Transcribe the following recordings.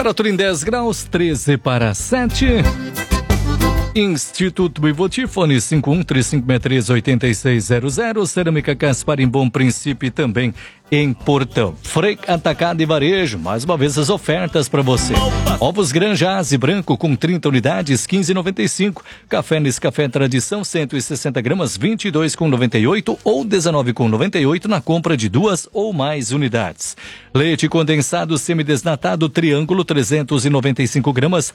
Temperatura em 10 graus, 13 para 7. Instituto Bivotti, fone 5135638600, Cerâmica Caspar em Bom Princípio e também em Portão. Freca Atacado e Varejo, mais uma vez as ofertas para você. Ovos Granja Aze branco com 30 unidades, 15,95. Café Nescafé Tradição, 160 gramas, 22,98 ou 19,98 na compra de 2 ou mais unidades. Leite condensado semidesnatado Triângulo, 395 gramas,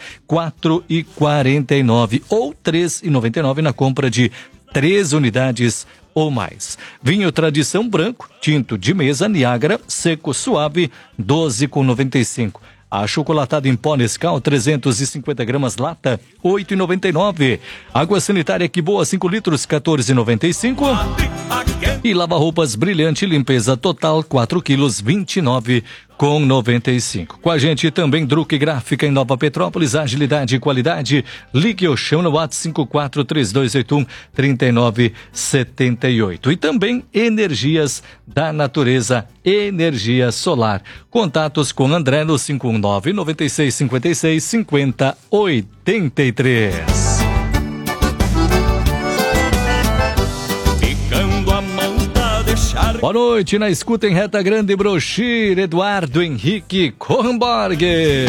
4,49 ou 3,99 na compra de 3 unidades ou mais. Vinho Tradição branco, tinto de mesa Niágara, seco suave, 12,95. Achocolatado em pó Nescau, 350 gramas lata, 8,99. Água sanitária Que Boa, 5 litros, 14,95. E lava-roupas Brilhante Limpeza Total, 4 quilos, 29,95. Com a gente também Druck Gráfica em Nova Petrópolis, agilidade e qualidade. Ligue ou chame no WhatsApp 543281-3978. E também Energias da Natureza, energia solar. Contatos com André no 519-9656-5083. Boa noite, na escuta em Reta Grande, Brochir, Eduardo Henrique Kornborg.